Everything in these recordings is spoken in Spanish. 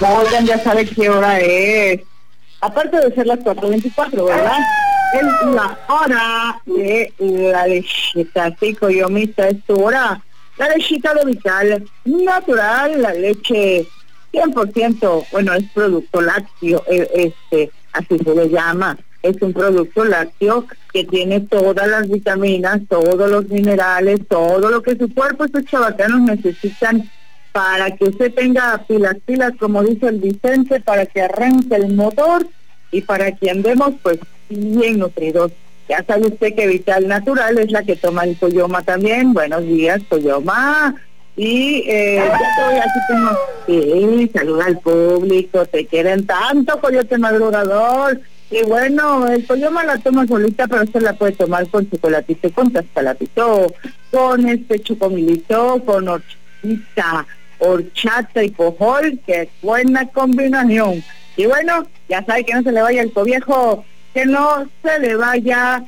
Oigan, ya sabe qué hora es. Aparte de ser las 4:24, ¿verdad? Es la hora de la lechita. Sí, Coyomista, es tu hora. La lechita de Vital Natural, la leche 100%, bueno, es producto lácteo, así se le llama. Es un producto lácteo que tiene todas las vitaminas, todos los minerales, todo lo que su cuerpo, estos chavacanos necesitan para que usted tenga pilas, como dice el Vicente, para que arranque el motor y para que andemos pues bien nutridos. Ya sabe usted que Vital Natural es la que toma el Coyoma también. Buenos días, Coyoma. Y ya estoy, aquí tengo, sí, saluda al público, te quieren tanto, coyote madrugador. Y bueno, el Coyoma la toma solita, pero usted la puede tomar con chocolatito, con tascalapito, con chocomilito, con horchata y cojol, que buena combinación. Y bueno, ya sabe que no se le vaya el coviejo, que no se le vaya,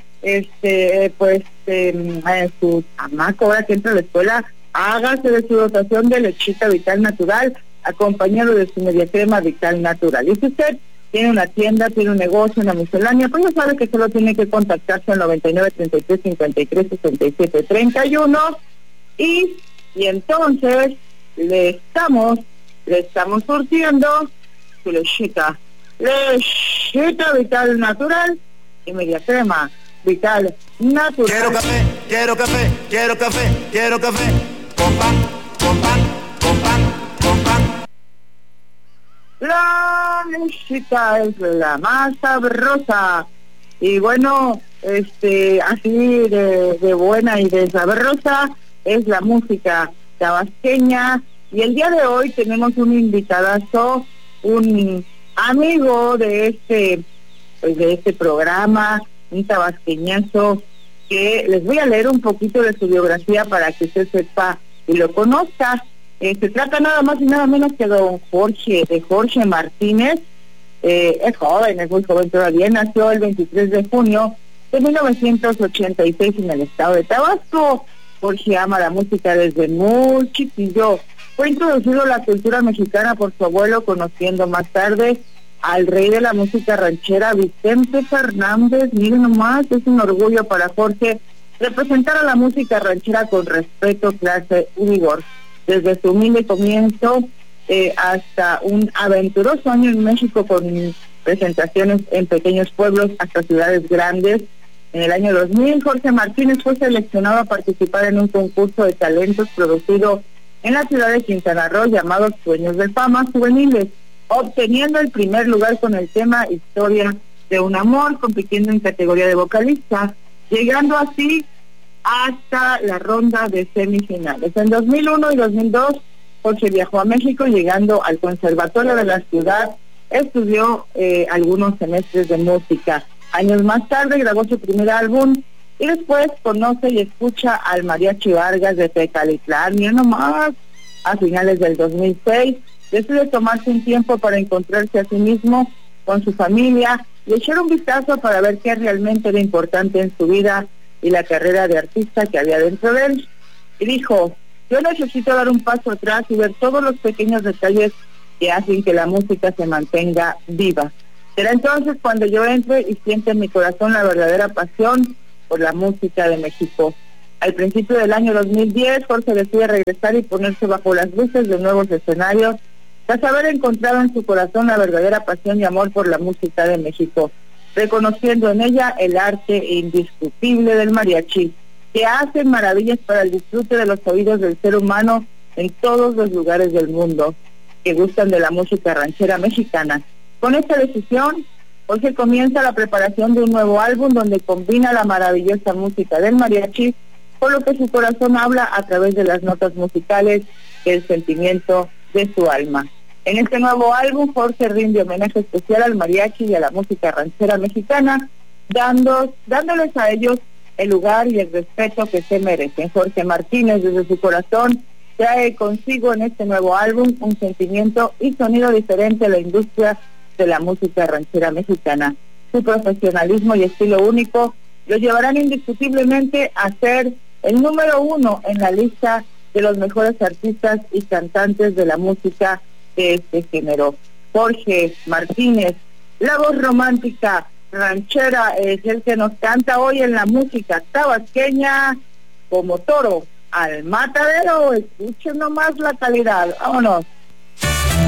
su chamaco, ahora que entra a la escuela, hágase de su dotación de lechita Vital Natural, acompañado de su media crema Vital Natural. Y si usted tiene una tienda, tiene un negocio, una miscelánea, pues ya sabe que solo tiene que contactarse al 99 33 53 67 31 y entonces le estamos surtiendo su lechita Vital Natural y media crema Vital Natural. Quiero café, quiero café, quiero café, quiero café, con pan, con pan, con pan, con pan. La lechita es la más sabrosa. Y bueno, así de buena y de sabrosa es la música tabasqueña. Y el día de hoy tenemos un invitadazo, un amigo de este programa, un tabasqueñazo, que les voy a leer un poquito de su biografía para que usted sepa y lo conozca. Se trata nada más y nada menos que don Jorge Martínez. Es joven, es muy joven todavía. Nació el 23 de junio de 1986 en el estado de Tabasco. Jorge ama la música desde muy chiquillo. Fue introducido a la cultura mexicana por su abuelo, conociendo más tarde al rey de la música ranchera, Vicente Fernández. Miren nomás, es un orgullo para Jorge representar a la música ranchera con respeto, clase y vigor. Desde su humilde comienzo hasta un aventuroso año en México con presentaciones en pequeños pueblos hasta ciudades grandes. En el año 2000, Jorge Martínez fue seleccionado a participar en un concurso de talentos producido en la ciudad de Quintana Roo llamado Sueños de Fama Juveniles, obteniendo el primer lugar con el tema Historia de un Amor, compitiendo en categoría de vocalista, llegando así hasta la ronda de semifinales. En 2001 y 2002, Jorge viajó a México, llegando al Conservatorio de la ciudad, estudió algunos semestres de música. Años más tarde grabó su primer álbum y después conoce y escucha al Mariachi Vargas de Tecalitlán. Y nomás, a finales del 2006, decide tomarse un tiempo para encontrarse a sí mismo con su familia y echar un vistazo para ver qué realmente era importante en su vida y la carrera de artista que había dentro de él. Y dijo: yo necesito dar un paso atrás y ver todos los pequeños detalles que hacen que la música se mantenga viva. Será entonces cuando yo entre y siente en mi corazón la verdadera pasión por la música de México. Al principio del año 2010, Jorge decide regresar y ponerse bajo las luces de nuevos escenarios, tras haber encontrado en su corazón la verdadera pasión y amor por la música de México, reconociendo en ella el arte indiscutible del mariachi, que hace maravillas para el disfrute de los oídos del ser humano en todos los lugares del mundo que gustan de la música ranchera mexicana. Con esta decisión, Jorge comienza la preparación de un nuevo álbum donde combina la maravillosa música del mariachi con lo que su corazón habla a través de las notas musicales del sentimiento de su alma. En este nuevo álbum, Jorge rinde homenaje especial al mariachi y a la música ranchera mexicana, dándoles a ellos el lugar y el respeto que se merecen. Jorge Martínez, desde su corazón, trae consigo en este nuevo álbum un sentimiento y sonido diferente a la industria de la música ranchera mexicana. Su profesionalismo y estilo único lo llevarán indiscutiblemente a ser el número 1 en la lista de los mejores artistas y cantantes de la música de este género. Jorge Martínez, la voz romántica ranchera, es el que nos canta hoy en la música tabasqueña, Como toro al matadero. Escuchen nomás la calidad. Vámonos.